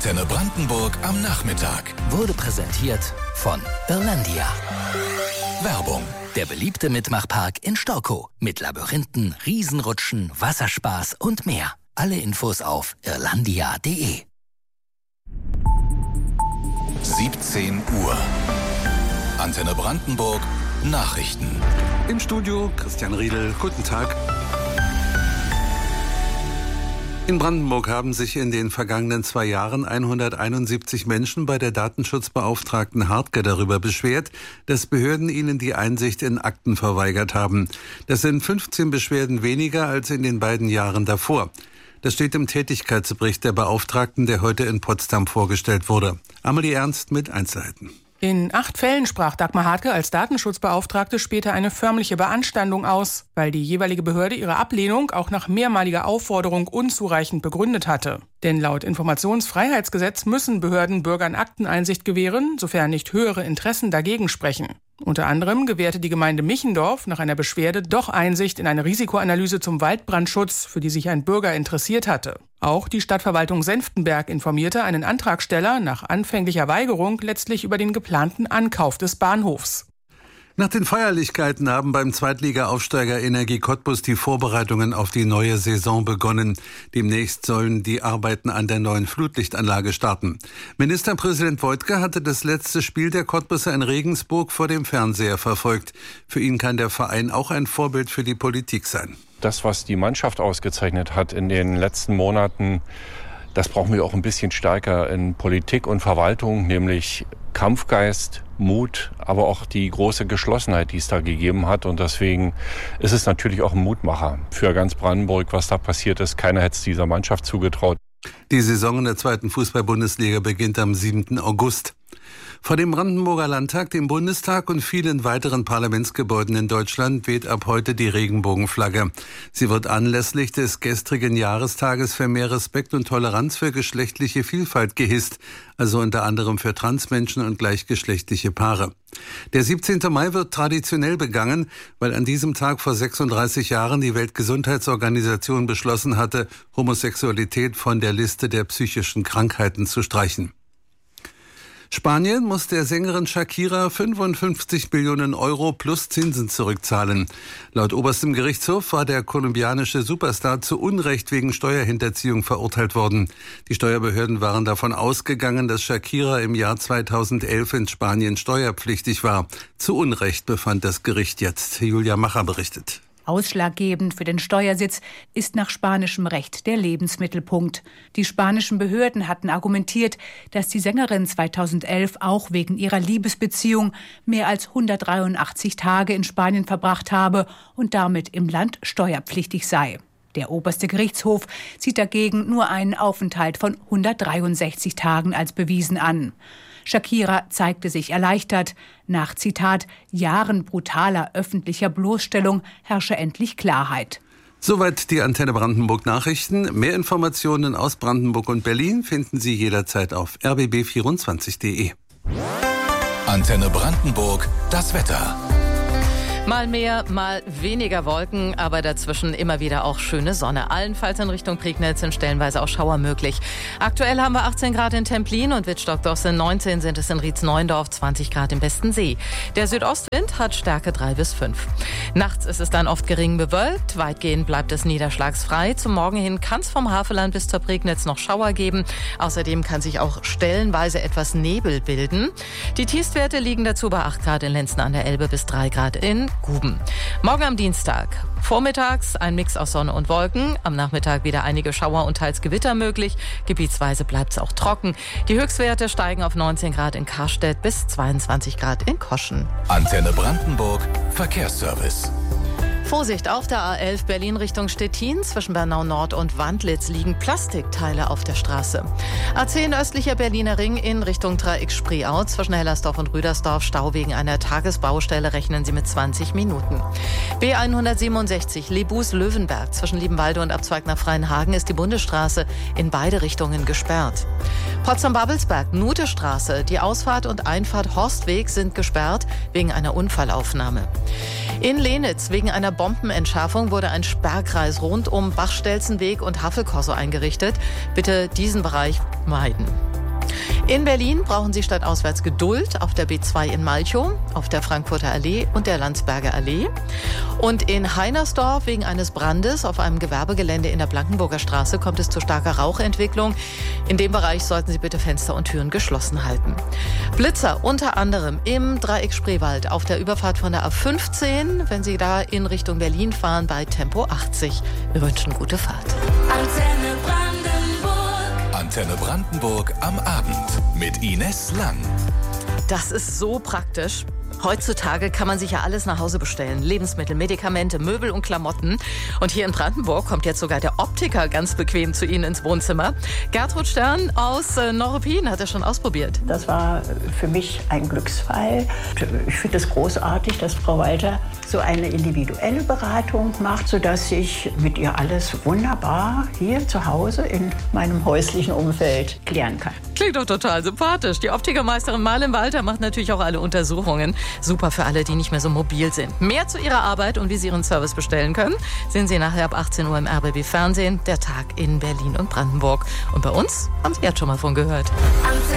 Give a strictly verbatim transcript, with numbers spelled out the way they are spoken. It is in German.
Antenne Brandenburg am Nachmittag. Wurde präsentiert von Irlandia. Werbung. Der beliebte Mitmachpark in Storkow. Mit Labyrinthen, Riesenrutschen, Wasserspaß und mehr. Alle Infos auf irlandia punkt de. siebzehn Uhr. Antenne Brandenburg. Nachrichten. Im Studio Christian Riedel. Guten Tag. In Brandenburg haben sich in den vergangenen zwei Jahren hunderteinundsiebzig Menschen bei der Datenschutzbeauftragten Hartke darüber beschwert, dass Behörden ihnen die Einsicht in Akten verweigert haben. Das sind fünfzehn Beschwerden weniger als in den beiden Jahren davor. Das steht im Tätigkeitsbericht der Beauftragten, der heute in Potsdam vorgestellt wurde. Amelie Ernst mit Einzelheiten. In acht Fällen sprach Dagmar Hartke als Datenschutzbeauftragte später eine förmliche Beanstandung aus, weil die jeweilige Behörde ihre Ablehnung auch nach mehrmaliger Aufforderung unzureichend begründet hatte. Denn laut Informationsfreiheitsgesetz müssen Behörden Bürgern Akteneinsicht gewähren, sofern nicht höhere Interessen dagegen sprechen. Unter anderem gewährte die Gemeinde Michendorf nach einer Beschwerde doch Einsicht in eine Risikoanalyse zum Waldbrandschutz, für die sich ein Bürger interessiert hatte. Auch die Stadtverwaltung Senftenberg informierte einen Antragsteller nach anfänglicher Weigerung letztlich über den geplanten Ankauf des Bahnhofs. Nach den Feierlichkeiten haben beim Zweitliga-Aufsteiger Energie Cottbus die Vorbereitungen auf die neue Saison begonnen. Demnächst sollen die Arbeiten an der neuen Flutlichtanlage starten. Ministerpräsident Woidke hatte das letzte Spiel der Cottbuser in Regensburg vor dem Fernseher verfolgt. Für ihn kann der Verein auch ein Vorbild für die Politik sein. Das, was die Mannschaft ausgezeichnet hat in den letzten Monaten, das brauchen wir auch ein bisschen stärker in Politik und Verwaltung, nämlich Kampfgeist, Mut, aber auch die große Geschlossenheit, die es da gegeben hat. Und deswegen ist es natürlich auch ein Mutmacher für ganz Brandenburg, was da passiert ist. Keiner hätte es dieser Mannschaft zugetraut. Die Saison in der zweiten Fußball-Bundesliga beginnt am siebten August. Vor dem Brandenburger Landtag, dem Bundestag und vielen weiteren Parlamentsgebäuden in Deutschland weht ab heute die Regenbogenflagge. Sie wird anlässlich des gestrigen Jahrestages für mehr Respekt und Toleranz für geschlechtliche Vielfalt gehisst, also unter anderem für Transmenschen und gleichgeschlechtliche Paare. Der siebzehnte Mai wird traditionell begangen, weil an diesem Tag vor sechsunddreißig Jahren die Weltgesundheitsorganisation beschlossen hatte, Homosexualität von der Liste der psychischen Krankheiten zu streichen. Spanien muss der Sängerin Shakira fünfundfünfzig Millionen Euro plus Zinsen zurückzahlen. Laut oberstem Gerichtshof war der kolumbianische Superstar zu Unrecht wegen Steuerhinterziehung verurteilt worden. Die Steuerbehörden waren davon ausgegangen, dass Shakira im Jahr zweitausendelf in Spanien steuerpflichtig war. Zu Unrecht befand das Gericht jetzt. Julia Macher berichtet. Ausschlaggebend für den Steuersitz ist nach spanischem Recht der Lebensmittelpunkt. Die spanischen Behörden hatten argumentiert, dass die Sängerin zweitausendelf auch wegen ihrer Liebesbeziehung mehr als hundertdreiundachtzig Tage in Spanien verbracht habe und damit im Land steuerpflichtig sei. Der oberste Gerichtshof sieht dagegen nur einen Aufenthalt von hundertdreiundsechzig Tagen als bewiesen an. Shakira zeigte sich erleichtert. Nach, Zitat, Jahren brutaler öffentlicher Bloßstellung herrsche endlich Klarheit. Soweit die Antenne Brandenburg Nachrichten. Mehr Informationen aus Brandenburg und Berlin finden Sie jederzeit auf r b b vierundzwanzig punkt de. Antenne Brandenburg, das Wetter. Mal mehr, mal weniger Wolken, aber dazwischen immer wieder auch schöne Sonne. Allenfalls in Richtung Prignitz sind stellenweise auch Schauer möglich. Aktuell haben wir achtzehn Grad in Templin und Wittstock-Dosse, neunzehn sind es in Rietz-Neuendorf, zwanzig Grad im Bestensee. Der Südostwind hat Stärke drei bis fünf. Nachts ist es dann oft gering bewölkt, weitgehend bleibt es niederschlagsfrei. Zum Morgen hin kann es vom Havelland bis zur Prignitz noch Schauer geben. Außerdem kann sich auch stellenweise etwas Nebel bilden. Die Tiefstwerte liegen dazu bei acht Grad in Lenzen an der Elbe bis drei Grad in Guben. Morgen am Dienstag. Vormittags ein Mix aus Sonne und Wolken. Am Nachmittag wieder einige Schauer und teils Gewitter möglich. Gebietsweise bleibt es auch trocken. Die Höchstwerte steigen auf neunzehn Grad in Karstedt bis zweiundzwanzig Grad in Koschen. Antenne Brandenburg, Verkehrsservice. Vorsicht auf der A elf Berlin Richtung Stettin. Zwischen Bernau Nord und Wandlitz liegen Plastikteile auf der Straße. A zehn östlicher Berliner Ring in Richtung Dreieck Spreeau. Zwischen Hellersdorf und Rüdersdorf Stau wegen einer Tagesbaustelle, rechnen Sie mit zwanzig Minuten. B hundertsiebenundsechzig Lebus-Löwenberg. Zwischen Liebenwalde und Abzweig nach Freienhagen ist die Bundesstraße in beide Richtungen gesperrt. Potsdam-Babelsberg, Nutestraße. Die Ausfahrt und Einfahrt Horstweg sind gesperrt wegen einer Unfallaufnahme. In Lenitz wegen einer Bombenentschärfung wurde ein Sperrkreis rund um Bachstelzenweg und Havelkorso eingerichtet. Bitte diesen Bereich meiden. In Berlin brauchen Sie stadtauswärts Geduld auf der B zwei in Malchow, auf der Frankfurter Allee und der Landsberger Allee. Und in Heinersdorf wegen eines Brandes auf einem Gewerbegelände in der Blankenburger Straße kommt es zu starker Rauchentwicklung. In dem Bereich sollten Sie bitte Fenster und Türen geschlossen halten. Blitzer unter anderem im Dreieck Spreewald auf der Überfahrt von der A fünfzehn, wenn Sie da in Richtung Berlin fahren, bei Tempo achtzig. Wir wünschen gute Fahrt. Antenne Brandenburg. Antenne Brandenburg am Abend mit Ines Lang. Das ist so praktisch. Heutzutage kann man sich ja alles nach Hause bestellen. Lebensmittel, Medikamente, Möbel und Klamotten. Und hier in Brandenburg kommt jetzt sogar der Optiker ganz bequem zu Ihnen ins Wohnzimmer. Gertrud Stern aus äh, Neuruppin hat er schon ausprobiert. Das war für mich ein Glücksfall. Ich finde es großartig, dass Frau Walter so eine individuelle Beratung macht, sodass ich mit ihr alles wunderbar hier zu Hause in meinem häuslichen Umfeld klären kann. Klingt doch total sympathisch. Die Optikermeisterin Marlen Walter macht natürlich auch alle Untersuchungen. Super für alle, die nicht mehr so mobil sind. Mehr zu ihrer Arbeit und wie Sie Ihren Service bestellen können, sehen Sie nachher ab achtzehn Uhr im R B B Fernsehen. Der Tag in Berlin und Brandenburg. Und bei uns haben Sie jetzt schon mal von gehört.